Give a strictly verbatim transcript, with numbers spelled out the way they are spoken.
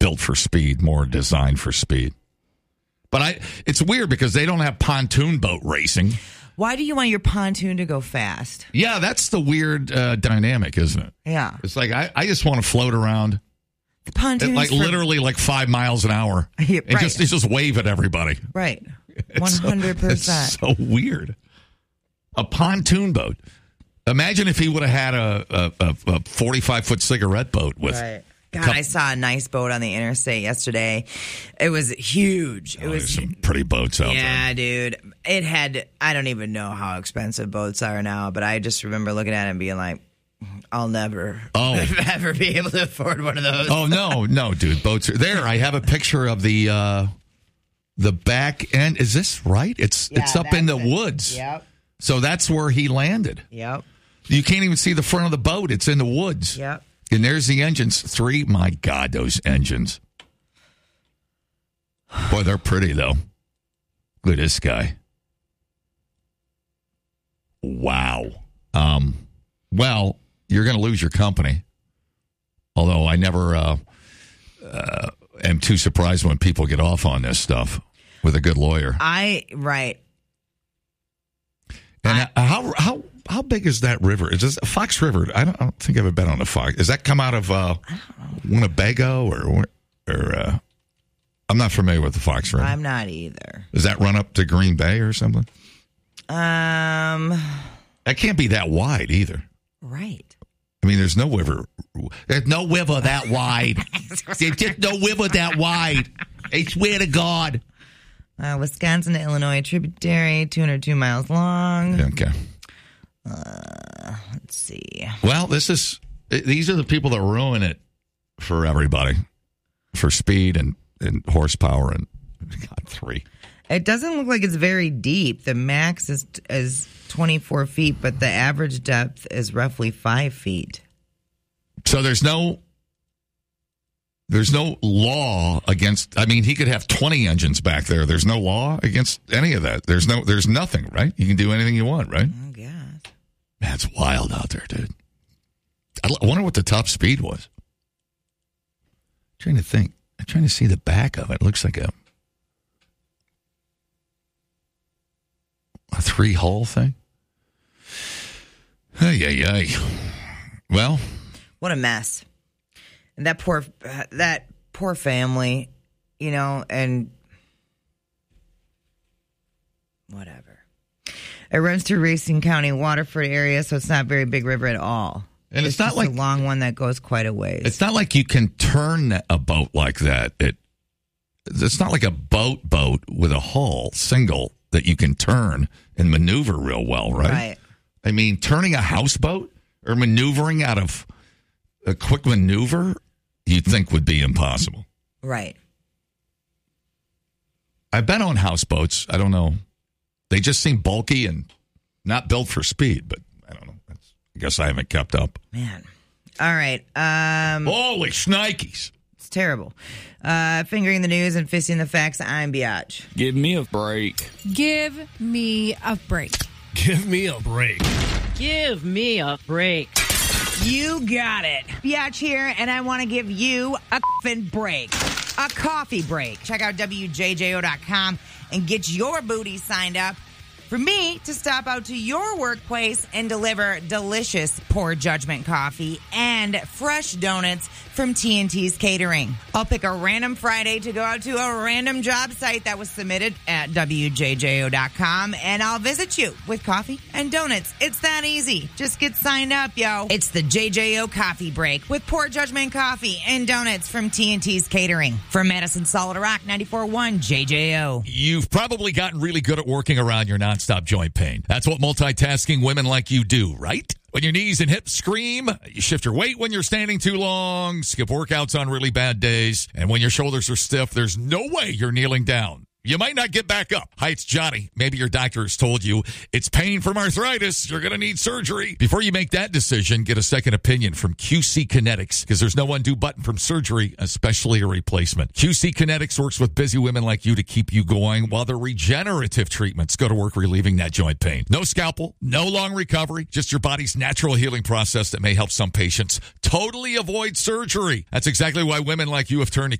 built for speed, more designed for speed. But I, it's weird because they don't have pontoon boat racing. Why do you want your pontoon to go fast? Yeah, that's the weird uh, dynamic, isn't it? Yeah. It's like I, I just want to float around. The pontoon, like for... literally like five miles an hour, yeah, and right. just just wave at everybody. Right, one hundred percent. It's so weird. A pontoon boat. Imagine if he would have had a a, a forty-five foot cigarette boat with. Right. God, I saw a nice boat on the interstate yesterday. It was huge. It oh, was there's some pretty boats out yeah, there. Yeah, dude. It had. I don't even know how expensive boats are now, but I just remember looking at it and being like, I'll never, oh. ever be able to afford one of those. Oh no, no, dude, boats are there. I have a picture of the uh, the back end. Is this right? It's yeah, it's up in the it. woods. Yep. So that's where he landed. Yep. You can't even see the front of the boat. It's in the woods. Yep. And there's the engines. Three. My God, those engines. Boy, they're pretty though. Look at this guy. Wow. Um. Well. You're going to lose your company. Although I never uh, uh, am too surprised when people get off on this stuff with a good lawyer. I right. And I, how how how big is that river? Is this Fox River? I don't, I don't think I've ever been on the Fox. Does that come out of uh, Winnebago or or? Uh, I'm not familiar with the Fox River. I'm not either. Does that run up to Green Bay or something? Um, that can't be that wide either. Right. I mean, there's no river. There's no river that wide. There's just no river that wide. I swear to God. Uh, Wisconsin to Illinois tributary, two hundred two miles long. Okay. Uh, let's see. Well, this is these are the people that ruin it for everybody, for speed and, and horsepower and God, three. It doesn't look like it's very deep. The max is is twenty-four feet, but the average depth is roughly five feet. So there's no there's no law against. I mean, he could have twenty engines back there. There's no law against any of that. There's no there's nothing, right? You can do anything you want, right? I guess. Man, it's wild out there, dude. I wonder what the top speed was. I'm trying to think. I'm trying to see the back of it. It looks like a A three-hull thing? Ay, ay, ay. Well. What a mess. And that poor, that poor family, you know, and whatever. It runs through Racine County, Waterford area, so it's not a very big river at all. And it's, it's not just like a long one that goes quite a ways. It's not like you can turn a boat like that. It, it's not like a boat boat with a hull, single, that you can turn and maneuver real well, right? Right. I mean, turning a houseboat or maneuvering out of a quick maneuver, you'd think would be impossible. Right. I've been on houseboats. I don't know. They just seem bulky and not built for speed, but I don't know. That's, I guess I haven't kept up. Man. All right. Um, Holy shnikes. It's terrible. Uh, fingering the news and fisting the facts. I'm Biatch. Give me a break. Give me a break. Give me a break. Give me a break. You got it. Biatch here, and I want to give you a f***ing break. A coffee break. Check out W J J O dot com and get your booty signed up for me to stop out to your workplace and deliver delicious Poor Judgment coffee and fresh donuts from T and T's Catering. I'll pick a random Friday to go out to a random job site that was submitted at W J J O dot com, and I'll visit you with coffee and donuts. It's that easy. Just get signed up, yo. It's the J J O Coffee Break with Poor Judgment coffee and donuts from T and T's Catering. From Madison, Solid Rock, ninety-four point one J J O. You've probably gotten really good at working around your nonstop joint pain. That's what multitasking women like you do, right? When your knees and hips scream, you shift your weight when you're standing too long, skip workouts on really bad days, and when your shoulders are stiff, there's no way you're kneeling down. You might not get back up. Hi, it's Johnny. Maybe your doctor has told you it's pain from arthritis. You're going to need surgery. Before you make that decision, get a second opinion from Q C Kinetics, because there's no undue button from surgery, especially a replacement. Q C Kinetics works with busy women like you to keep you going, while their regenerative treatments go to work relieving that joint pain. No scalpel, no long recovery, just your body's natural healing process that may help some patients totally avoid surgery. That's exactly why women like you have turned to